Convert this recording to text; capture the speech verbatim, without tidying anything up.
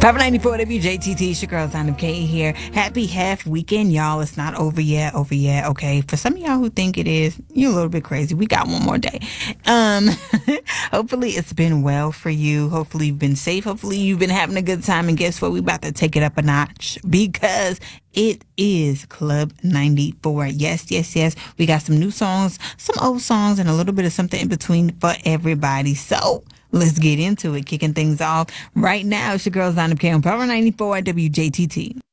Power ninety-four W J T T, it's your girl Zana K here. Happy half weekend, y'all. It's not over yet, over yet, okay? For some of y'all who think it is, you're a little bit crazy. We got one more day. Um, hopefully it's been well for you. Hopefully you've been safe. Hopefully you've been having a good time. And guess what? We about to take it up a notch because it is Club ninety-four. Yes, yes, yes. We got some new songs, some old songs, and a little bit of something in between for everybody. So let's get into it. Kicking things off right now. It's your girl Zana K on Power ninety-four W J T T.